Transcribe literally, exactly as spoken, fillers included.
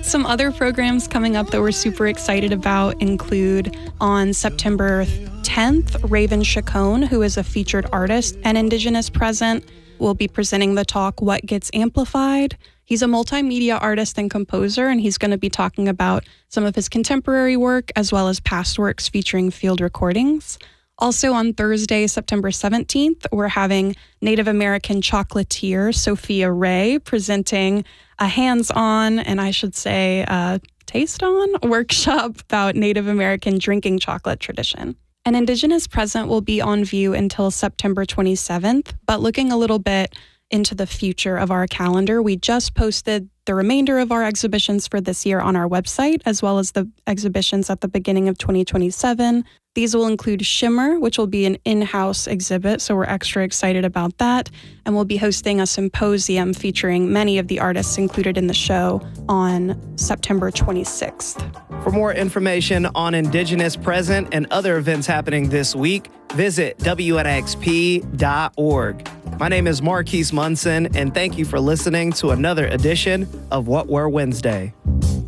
Some other programs coming up that we're super excited about include on September tenth, Raven Chacon, who is a featured artist and Indigenous present, will be presenting the talk, What Gets Amplified? He's a multimedia artist and composer, and he's going to be talking about some of his contemporary work as well as past works featuring field recordings. Also on Thursday, September seventeenth, we're having Native American chocolatier Sophia Ray presenting a hands-on, and I should say a taste-on workshop about Native American drinking chocolate tradition. An Indigenous present will be on view until September twenty-seventh, but looking a little bit into the future of our calendar, we just posted the remainder of our exhibitions for this year on our website, as well as the exhibitions at the beginning of twenty twenty-seven. These will include Shimmer, which will be an in-house exhibit, so we're extra excited about that. And we'll be hosting a symposium featuring many of the artists included in the show on September twenty-sixth. For more information on Indigenous Present and other events happening this week, visit W N X P dot org. My name is Marquise Munson, and thank you for listening to another edition of What Were Wednesday.